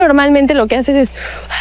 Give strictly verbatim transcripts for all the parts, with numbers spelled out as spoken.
Normalmente lo que haces es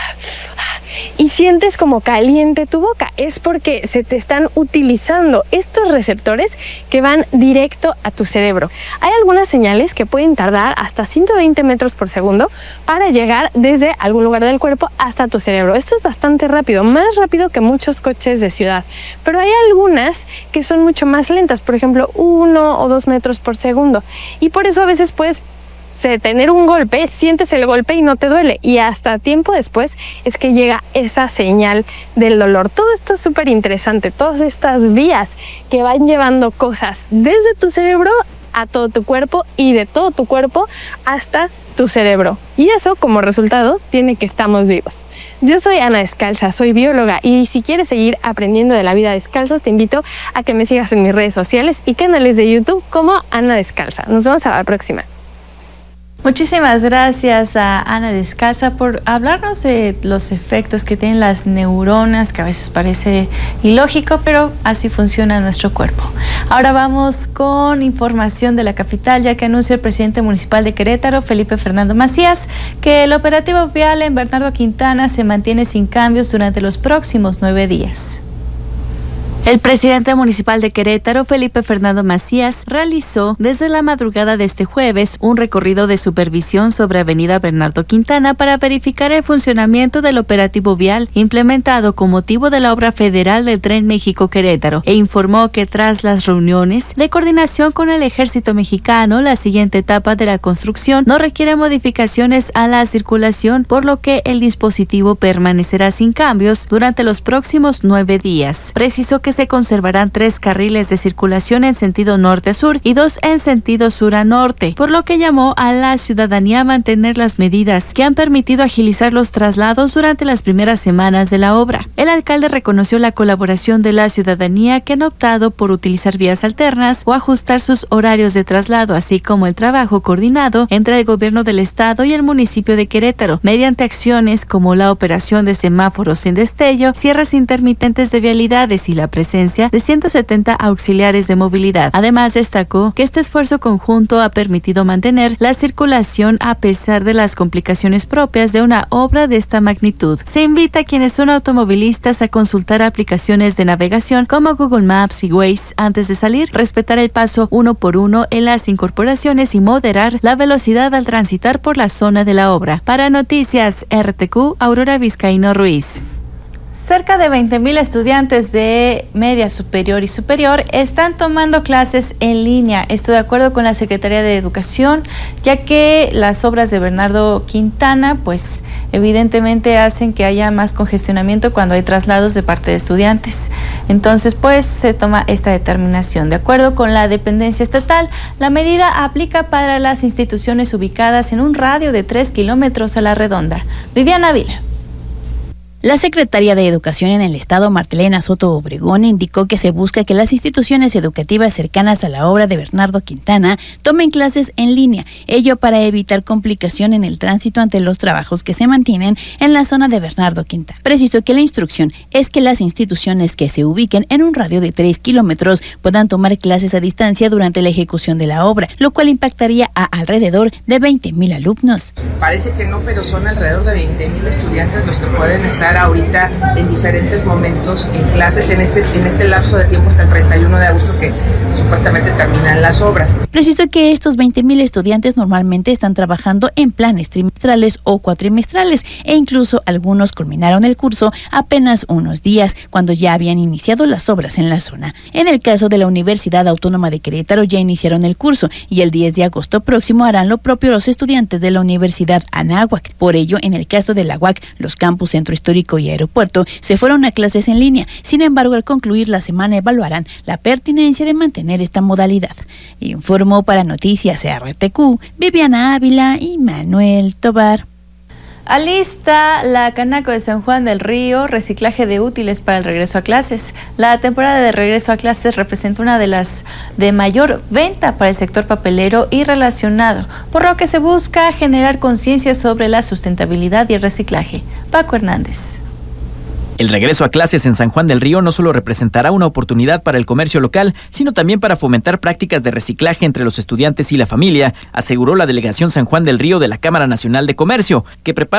y sientes como caliente tu boca, es porque se te están utilizando estos receptores que van directo a tu cerebro. Hay algunas señales que pueden tardar hasta ciento veinte metros por segundo para llegar desde algún lugar del cuerpo hasta tu cerebro. Esto es bastante rápido, más rápido que muchos coches de ciudad, pero hay algunas que son mucho más lentas, por ejemplo uno o dos metros por segundo, y por eso a veces puedes de tener un golpe, sientes el golpe y no te duele, y hasta tiempo después es que llega esa señal del dolor. Todo esto es súper interesante, todas estas vías que van llevando cosas desde tu cerebro a todo tu cuerpo y de todo tu cuerpo hasta tu cerebro, y eso como resultado tiene que estamos vivos. Yo soy Ana Descalza, soy bióloga, y si quieres seguir aprendiendo de la vida descalzos, te invito a que me sigas en mis redes sociales y canales de YouTube como Ana Descalza. Nos vemos a la próxima. Muchísimas gracias a Ana Descalza por hablarnos de los efectos que tienen las neuronas, que a veces parece ilógico, pero así funciona nuestro cuerpo. Ahora vamos con información de la capital, ya que anuncia el presidente municipal de Querétaro, Felipe Fernando Macías, que el operativo vial en Bernardo Quintana se mantiene sin cambios durante los próximos nueve días. El presidente municipal de Querétaro, Felipe Fernando Macías, realizó desde la madrugada de este jueves un recorrido de supervisión sobre Avenida Bernardo Quintana para verificar el funcionamiento del operativo vial implementado con motivo de la obra federal del Tren México-Querétaro, e informó que tras las reuniones de coordinación con el Ejército Mexicano, la siguiente etapa de la construcción no requiere modificaciones a la circulación, por lo que el dispositivo permanecerá sin cambios durante los próximos nueve días. Precisó que se conservarán tres carriles de circulación en sentido norte a sur y dos en sentido sur a norte, por lo que llamó a la ciudadanía a mantener las medidas que han permitido agilizar los traslados durante las primeras semanas de la obra. El alcalde reconoció la colaboración de la ciudadanía, que han optado por utilizar vías alternas o ajustar sus horarios de traslado, así como el trabajo coordinado entre el gobierno del estado y el municipio de Querétaro, mediante acciones como la operación de semáforos en destello, cierres intermitentes de vialidades y la presencia de ciento setenta auxiliares de movilidad. Además, destacó que este esfuerzo conjunto ha permitido mantener la circulación a pesar de las complicaciones propias de una obra de esta magnitud. Se invita a quienes son automovilistas a consultar aplicaciones de navegación como Google Maps y Waze antes de salir, respetar el paso uno por uno en las incorporaciones y moderar la velocidad al transitar por la zona de la obra. Para Noticias R T Q, Aurora Vizcaíno Ruiz. Cerca de veinte mil estudiantes de media superior y superior están tomando clases en línea. Esto de acuerdo con la Secretaría de Educación, ya que las obras de Bernardo Quintana, pues evidentemente hacen que haya más congestionamiento cuando hay traslados de parte de estudiantes. Entonces, pues se toma esta determinación. De acuerdo con la dependencia estatal, la medida aplica para las instituciones ubicadas en un radio de tres kilómetros a la redonda. Viviana Vila. La secretaria de Educación en el Estado, Martelena Soto Obregón, indicó que se busca que las instituciones educativas cercanas a la obra de Bernardo Quintana tomen clases en línea, ello para evitar complicación en el tránsito ante los trabajos que se mantienen en la zona de Bernardo Quintana. Precisó que la instrucción es que las instituciones que se ubiquen en un radio de tres kilómetros puedan tomar clases a distancia durante la ejecución de la obra, lo cual impactaría a alrededor de veinte mil alumnos. Parece que no, pero son alrededor de veinte mil estudiantes los que pueden estar ahorita en diferentes momentos en clases en este, en este lapso de tiempo hasta el treinta y uno de agosto, que supuestamente terminan las obras. Precisó que estos veinte mil estudiantes normalmente están trabajando en planes trimestrales o cuatrimestrales, e incluso algunos culminaron el curso apenas unos días cuando ya habían iniciado las obras en la zona. En el caso de la Universidad Autónoma de Querétaro, ya iniciaron el curso y el diez de agosto próximo harán lo propio los estudiantes de la Universidad Anáhuac. Por ello, en el caso de la U A C, los campus Centro Histórico y Aeropuerto se fueron a clases en línea. Sin embargo, al concluir la semana evaluarán la pertinencia de mantener esta modalidad. Informó para Noticias R T Q, Viviana Ávila y Manuel Tobar. Alista la Canaco de San Juan del Río reciclaje de útiles para el regreso a clases. La temporada de regreso a clases representa una de las de mayor venta para el sector papelero y relacionado, por lo que se busca generar conciencia sobre la sustentabilidad y el reciclaje. Paco Hernández. El regreso a clases en San Juan del Río no solo representará una oportunidad para el comercio local, sino también para fomentar prácticas de reciclaje entre los estudiantes y la familia, aseguró la delegación San Juan del Río de la Cámara Nacional de Comercio, que prepara